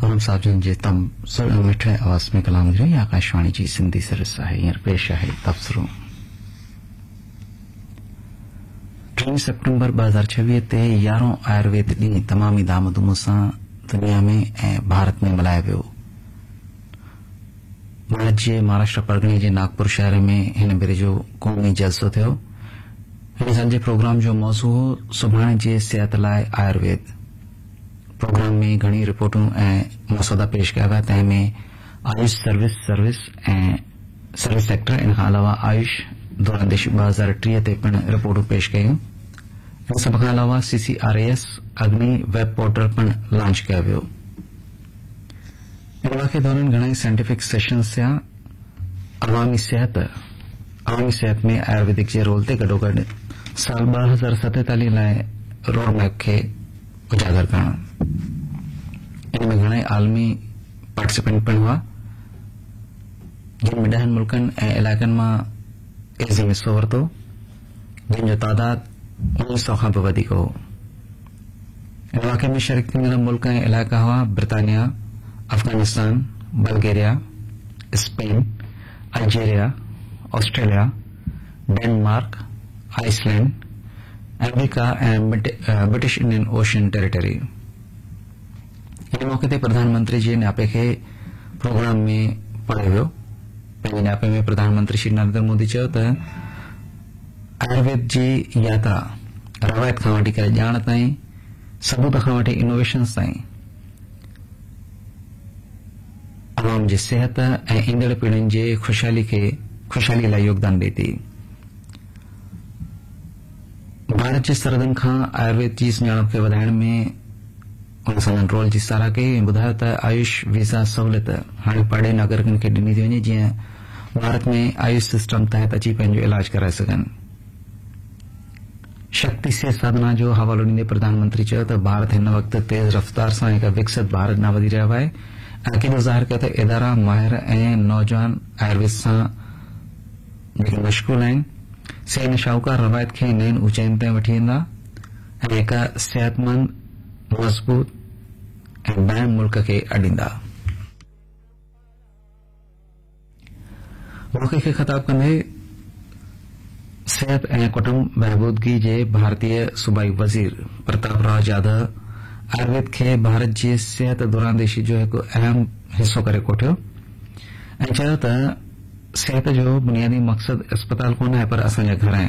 तमाम साथियों जे तम मिठे आवाज में कलाम रही आकाशवाणी जी सिंधी सर्विस है हींअर पेश है तबसरो 3 सितंबर 2026 ते 11 आयुर्वेद ॾींहुं तमामी धामधूम सां दुनिया में ऐं भारत में मल्हायो वियो। भारत जे महाराष्ट्र परगणे जे नागपुर शहर में हिन भेरे जो क़ौमी जलसो थियो। हिन साल जे प्रोग्राम जो मौज़ू हो सुभाणे जे सिहत लाइ आयुर्वेद। प्रोग्राम में घणी रिपोर्टूं ऐं मसौदा पेश कया विया, तंहिंमें आयुष सर्विस ऐं सर्विस सेक्टर, इन खां अलावा आयुष दूरंदेशी 2030 ते पिण रिपोर्टूं पेश कयूं। इन सभ खां अलावा CCRAS अग्नि वेब पोर्टल पिण लॉन्च कयो वियो। इन वाक़े दौरान घणई साइंटिफिक सेशन्स थिया। अवामी सिहत में आयुर्वेदिक जे रोल ते गॾोगॾु साल 2047 लाइ रोड मैप खे उजागर करणु। इनमें घणई आलमी पार्टिसिपेंट पिण हुआ, जिन में 10 मुल्कनि ऐं इलाइक़नि मां एज़िम हिस्सो वरितो, जिन जो तादाद 1900 खां बि वधीक हो। इन वाक़े में शरीक थींदड़ मुल्क ऐं इलाइक़ा हुआ Britannia, Afghanistan, Bulgaria, Spain, Algeria, Australia, Denmark, Iceland, America ऐं ब्रिटिश इंडियन ओशन टेरिटरी। इन मौके ते प्रधानमंत्री जे न्यापे खे प्रोग्राम में पढ़ियो वियो। पंहिंजे न्यापे में प्रधानमंत्री श्री नरेंद्र मोदी चयो त आयुर्वेद जी यात्रा रवायत खां वठी करे ॼाण ताईं, सबूत खां वठी इनोवेशन्स ताईं अवाम जी सिहत ऐं ईंदड़ पीढ़ियुनि जे खुशहाली लाइ योगदान ॾिए थी। भारत जे सरहदनि खां आयुर्वेद जी सुञाणप खे वधाइण में उन सां रोल जी साराह कई ऐं ॿुधायो त आयुष वीज़ा सहूलियत हाणे परे नागरिकनि खे ॾिनी थी वञे, जीअं भारत में आयुष सिस्टम तहत अची पंहिंजो इलाज कराए सघनि। शक्ति से साधना जो हवालो ॾींदे प्रधानमंत्री चयो त भारत हिन वक़्तु तेज़ रफ़्तार सां हिक विकसित भारत ॾांहुं वधी रहियो आहे। अक़ीदो ज़ाहिर कयो त इदारा माहिर ऐं नौजवान आयुर्वेद सां जेके मशगूल आहिनि से हिन शाहूकार रवायत खे नईं ऊचाइनि ते वठी वेंदा ऐं हिक सेहतमंद, मज़बूत ऐं बाइम मुल्क खे अॾींदा। मौक़े खे ख़िताब कंदे सेहत ऐं कुटुंब बहबूदगी जे भारतीय सूबाई वज़ीर प्रताप राव जाधव आयुर्वेद खे भारत जी सिहत दूरांदेशी जो हिकु अहम हिस्सो करे कोठियो ऐं चयो त सिहत जो बुनियादी मक़सद अस्पताल कोन आहे, पर असांजा घर आहिनि।